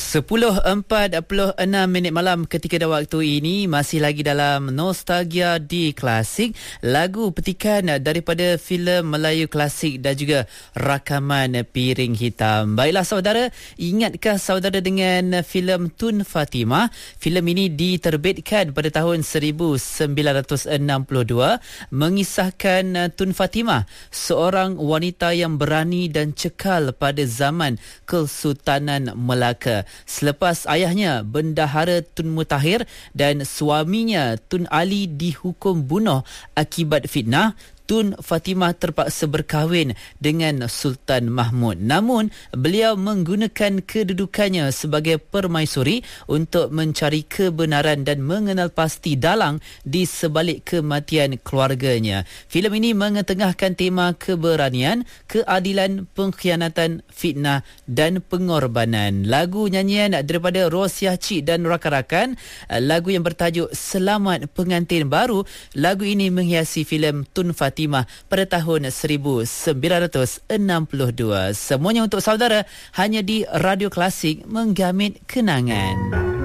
10.46 malam ketika dan waktu ini masih lagi dalam Nostalgia di Klasik, lagu petikan daripada filem Melayu klasik dan juga rakaman Piring Hitam. Baiklah saudara, ingatkah saudara dengan filem Tun Fatimah? Filem ini diterbitkan pada tahun 1962, mengisahkan Tun Fatimah, seorang wanita yang berani dan cekal pada zaman Kesultanan Melaka. Selepas ayahnya Bendahara Tun Mutahir dan suaminya Tun Ali dihukum bunuh akibat fitnah, Tun Fatimah terpaksa berkahwin dengan Sultan Mahmud. Namun, beliau menggunakan kedudukannya sebagai permaisuri untuk mencari kebenaran dan mengenal pasti dalang di sebalik kematian keluarganya. Filem ini mengetengahkan tema keberanian, keadilan, pengkhianatan, fitnah dan pengorbanan. Lagu nyanyian daripada Rosiah Cik dan rakan-rakan, lagu yang bertajuk Selamat Pengantin Baru. Lagu ini menghiasi filem Tun Fatimah pada tahun 1962. Semuanya untuk saudara hanya di Radio Klasik, menggamit kenangan.